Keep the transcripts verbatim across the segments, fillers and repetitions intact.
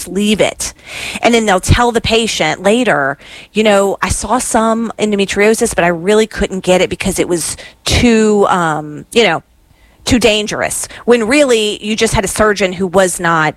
leave it. And then they'll tell the patient later, you know, I saw some endometriosis, but I really couldn't get it because it was too, um, you know, too dangerous. When really you just had a surgeon who was not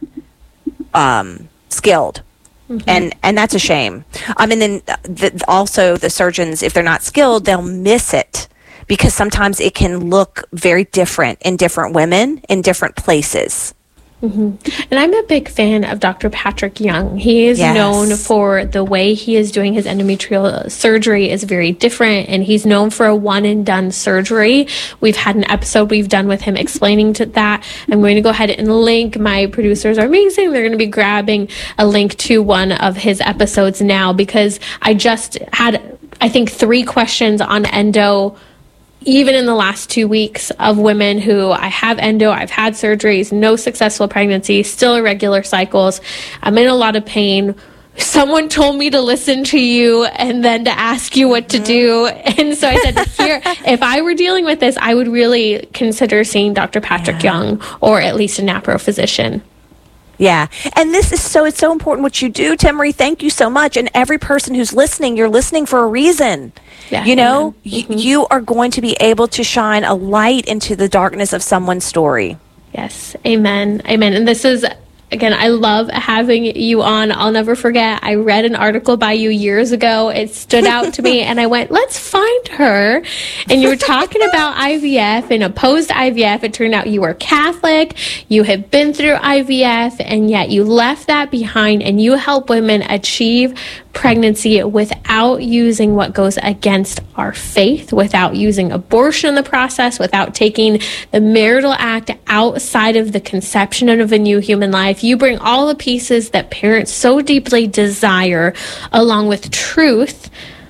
um, skilled. Mm-hmm. And and that's a shame. Um, and then the, also the surgeons, if they're not skilled, they'll miss it because sometimes it can look very different in different women in different places. Mm-hmm. And I'm a big fan of Doctor Patrick Young. He is yes. known for the way he is doing his endometrial surgery is very different, and he's known for a one and done surgery. We've had an episode we've done with him explaining to that. I'm going to go ahead and link. My producers are amazing. They're going to be grabbing a link to one of his episodes now because I just had, I think, three questions on endo even in the last two weeks of women who I have endo, I've had surgeries, no successful pregnancy, still irregular cycles. I'm in a lot of pain. Someone told me to listen to you and then to ask you what to do. And so I said, here, if I were dealing with this, I would really consider seeing Doctor Patrick yeah. Young or at least a NAPRO physician. Yeah. And this is so, it's so important what you do, Timmerie. Thank you so much. And every person who's listening, you're listening for a reason. Yeah, you know, mm-hmm. y- you are going to be able to shine a light into the darkness of someone's story. Yes. Amen. Amen. And this is, again, I love having you on. I'll never forget. I read an article by you years ago. It stood out to me and I went, let's find her. And you were talking about I V F and opposed I V F. It turned out you were Catholic. You had been through I V F and yet you left that behind and you help women achieve pregnancy without using what goes against our faith, without using abortion in the process, without taking the marital act outside of the conception of a new human life. You bring all the pieces that parents so deeply desire, along with truth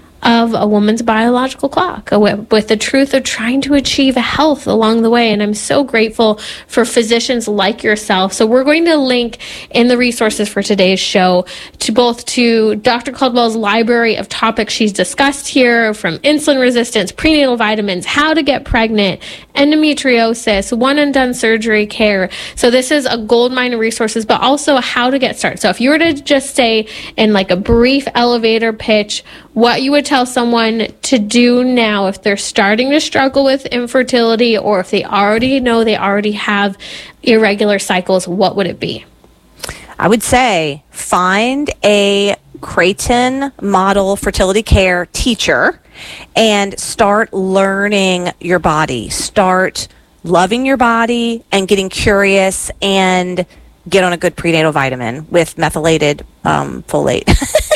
of a woman's biological clock, with the truth of trying to achieve health along the way. And I'm so grateful for physicians like yourself. So we're going to link in the resources for today's show to both to Doctor Caldwell's library of topics she's discussed here, from insulin resistance, prenatal vitamins, how to get pregnant, endometriosis, one and done surgery care. So this is a gold mine of resources, but also how to get started. So if you were to just say in like a brief elevator pitch, what you would tell someone to do now if they're starting to struggle with infertility or if they already know they already have irregular cycles, what would it be? I would say find a Creighton model fertility care teacher and start learning your body. Start loving your body and getting curious and get on a good prenatal vitamin with methylated um, folate.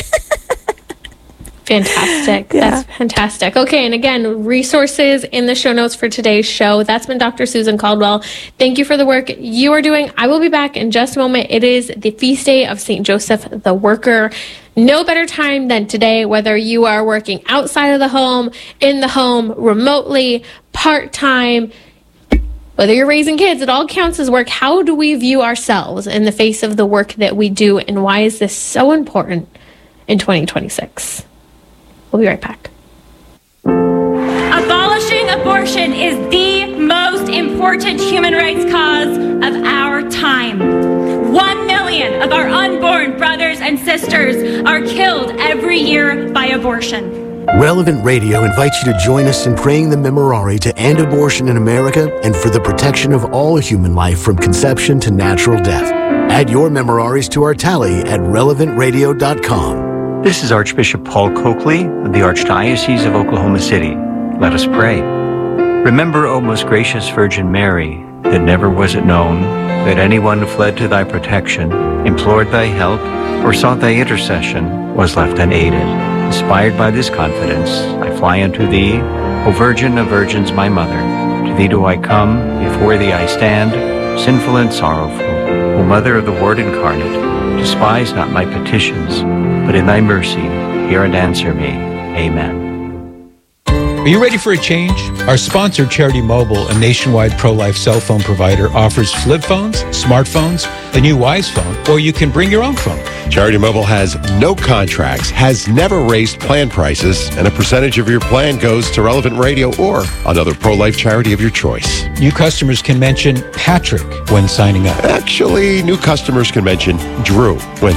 Fantastic. Yeah. That's fantastic. Okay. And again, resources in the show notes for today's show. That's been Doctor Susan Caldwell. Thank you for the work you are doing. I will be back in just a moment. It is the feast day of Saint Joseph the Worker. No better time than today, whether you are working outside of the home, in the home, remotely, part-time, whether you're raising kids, it all counts as work. How do we view ourselves in the face of the work that we do? And why is this so important in twenty twenty-six? We'll be right back. Abolishing abortion is the most important human rights cause of our time. One million of our unborn brothers and sisters are killed every year by abortion. Relevant Radio invites you to join us in praying the Memorare to end abortion in America and for the protection of all human life from conception to natural death. Add your Memoraries to our tally at relevant radio dot com. This is Archbishop Paul Coakley of the Archdiocese of Oklahoma City. Let us pray. Remember, O most gracious Virgin Mary, that never was it known that anyone who fled to thy protection, implored thy help, or sought thy intercession was left unaided. Inspired by this confidence, I fly unto thee, O Virgin of Virgins, my Mother. To thee do I come, before thee I stand, sinful and sorrowful. O Mother of the Word incarnate, despise not my petitions, but in thy mercy, hear and answer me. Amen. Are you ready for a change? Our sponsor, Charity Mobile, a nationwide pro-life cell phone provider, offers flip phones, smartphones, the new Wise phone, or you can bring your own phone. Charity Mobile has no contracts, has never raised plan prices, and a percentage of your plan goes to Relevant Radio or another pro-life charity of your choice. New customers can mention Patrick when signing up. Actually, new customers can mention Drew when